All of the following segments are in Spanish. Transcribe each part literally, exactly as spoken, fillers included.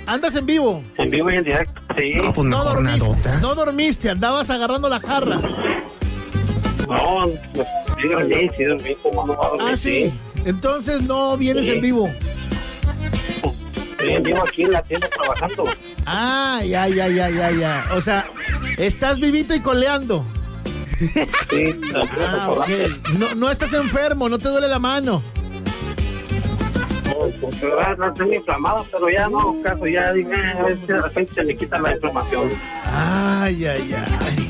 ¿Andas en vivo? En vivo y en directo, sí. No, pues No mejor dormiste, nadota. no dormiste, andabas agarrando la jarra. No, sí dormí, sí dormí, ¿cómo no va a dormir? Ah, sí. Entonces no vienes Sí. en vivo. Estoy en vivo aquí en la tienda trabajando. Ah, ya, ya, ya, ya, ya. O sea, estás vivito y coleando. Sí, Ah, ok. No, no estás enfermo, no te duele la mano. No, pues, verdad, no estoy inflamado, pero ya no, caso, ya dije, a veces de repente se me quita la inflamación. Ay, ay, ay.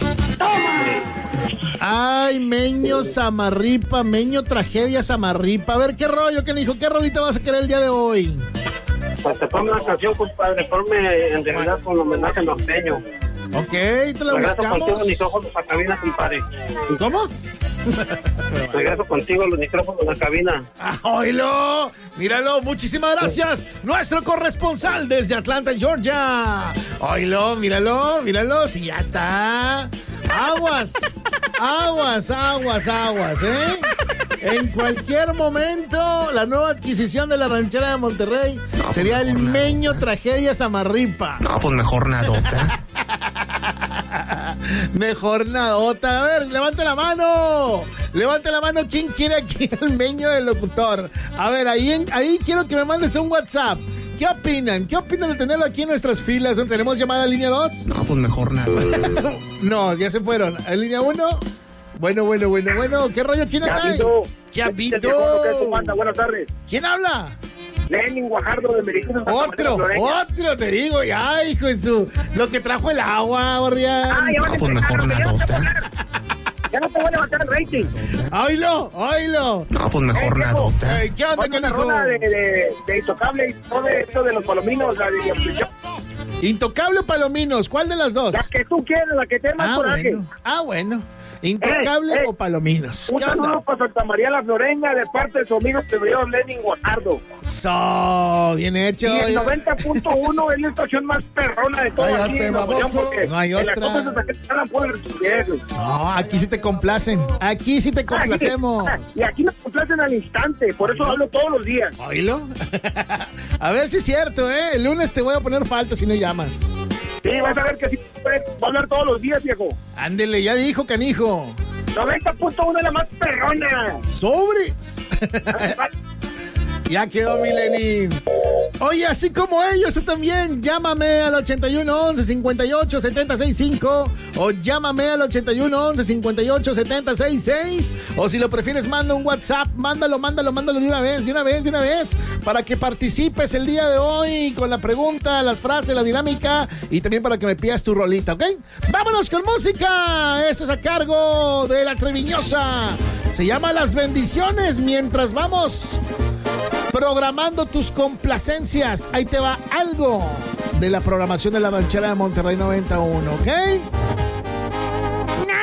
Ay, Meño Samarripa, Meño Tragedia Samarripa. A ver, ¿qué rollo, qué dijo? ¿Qué rolita vas a querer el día de hoy? Pues te ponme una canción, compadre, ponme en realidad con homenaje norteño. Ok, te la Regreso contigo buscamos. los micrófonos a cabina, compadre. ¿Cómo? Regreso contigo los micrófonos a cabina. Ah, ¡Oílo! Míralo, muchísimas gracias. Nuestro corresponsal desde Atlanta, Georgia. Oílo, míralo, míralo. Sí, ya está. Aguas, aguas, aguas, aguas, ¿eh? En cualquier momento, la nueva adquisición de la ranchera de Monterrey No, sería pues el mejor Meño nadota. Tragedia Samarripa. No, pues mejor nadota. Mejor nadota. A ver, levante la mano. Levante la mano. ¿Quién quiere aquí el Meño del locutor? A ver, ahí, en- ahí quiero que me mandes un WhatsApp. ¿Qué opinan? ¿Qué opinan de tenerlo aquí en nuestras filas? ¿Tenemos llamada línea dos? No, pues mejor nadota. No, ya se fueron. ¿En línea uno? Bueno, bueno, bueno, bueno. ¿Qué rollo? ¿Quién habla? ¿Qué habito? ¿Cómo anda? Buenas tardes. ¿Quién habla? Lenin Guajardo de Meridiano. Otro, otro, te digo. Ya, hijo de su... Lo que trajo el agua, Gorrián. Ah, ya No, pues mejor nadota. Ya no te voy a levantar el rating. ¡Oílo! ¡Oílo! No, pues mejor nadota. Ey, ¿qué onda, Ponme una canijo? rola de, de, de Intocable y todo eso de los palominos, la de ¿Intocable o Palominos? ¿Cuál de las dos? la que tú quieras, la que te dé más Ah, coraje. bueno. Ah, bueno. ¿Intocable Eh, eh. o Palominos? Un ¿Qué saludo onda? para Santa María la Floreña de parte de su amigo Pedro Lenin Guajardo. So, bien hecho. Y el noventa punto uno es la estación más perrona de todo Cállate, aquí en Nuevo León, baboso. porque No hay en las ostra. cosas hasta que te dan por el viejo. No, aquí sí te complacen. Aquí sí te complacemos. Y aquí me complacen al instante, por eso hablo todos los días. ¿Oílo? A ver si es cierto, ¿eh? El lunes te voy a poner falta si no llamas. Sí, vas a ver que sí, voy a hablar todos los días, viejo. Ándele, ya dijo, canijo. noventa punto uno es la más perrona. ¡Sobres! Ya quedó mi Lenin. Oye, así como ellos, tú también, llámame al ochenta y uno once cincuenta y ocho setenta sesenta y cinco o llámame al ochenta y uno once cincuenta y ocho setenta sesenta y seis o si lo prefieres, manda un WhatsApp, mándalo, mándalo, mándalo de una vez, de una vez, de una vez, para que participes el día de hoy con la pregunta, las frases, la dinámica y también para que me pidas tu rolita, ¿ok? ¡Vámonos con música! Esto es a cargo de La Treviñosa. Se llama Las Bendiciones mientras vamos programando tus complacencias. Ahí te va algo de la programación de la ranchera de Monterrey noventa y uno, ¿ok?